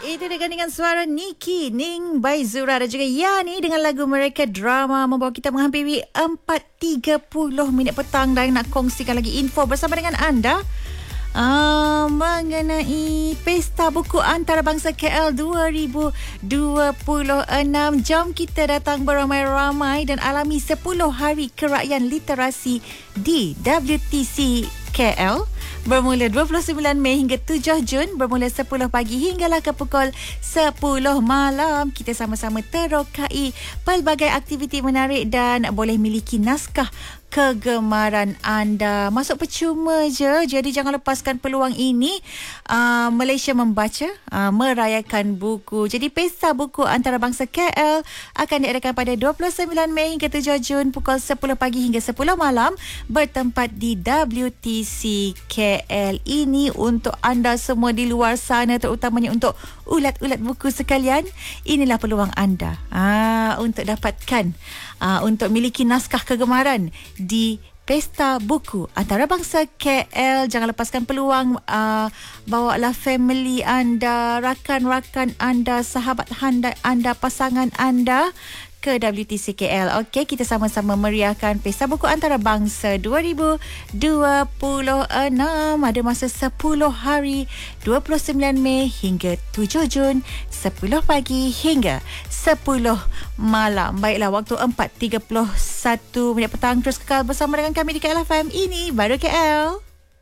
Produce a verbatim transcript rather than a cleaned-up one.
Itu dengan suara Niki, Ning by Zura dan juga Yani dengan lagu mereka Drama membawa kita menghampiri empat tiga puluh minit petang dan nak kongsikan lagi info bersama dengan anda uh, mengenai Pesta Buku Antarabangsa K L dua ribu dua puluh enam. Jom kita datang beramai-ramai dan alami sepuluh hari kerakyaan literasi di W T C K L bermula dua puluh sembilan Mei hingga tujuh Jun, bermula sepuluh pagi hinggalah ke pukul sepuluh malam. Kita sama-sama terokai pelbagai aktiviti menarik dan boleh miliki naskah kegemaran anda. Masuk percuma je, jadi jangan lepaskan peluang ini. uh, Malaysia membaca, uh, merayakan buku. Jadi Pesta Buku Antarabangsa K L akan diadakan pada dua puluh sembilan Mei hingga tujuh Jun pukul sepuluh pagi hingga sepuluh malam, bertempat di W T C K L. Ini untuk anda semua di luar sana, terutamanya untuk ulat-ulat buku sekalian. Inilah peluang anda uh, untuk dapatkan, uh, untuk miliki naskah kegemaran di Pesta Buku Antarabangsa K L. Jangan lepaskan peluang. Uh, bawalah family anda, rakan-rakan anda, sahabat anda, anda pasangan anda ke W T C K L. Okey, kita sama-sama meriahkan Pesta Buku Antarabangsa dua ribu dua puluh enam. Ada masa sepuluh hari, dua puluh sembilan Mei hingga tujuh Jun, sepuluh pagi hingga sepuluh malam. Baiklah, waktu empat tiga puluh satu minit petang. Terus kekal bersama dengan kami di K L F M. Ini Baru K L.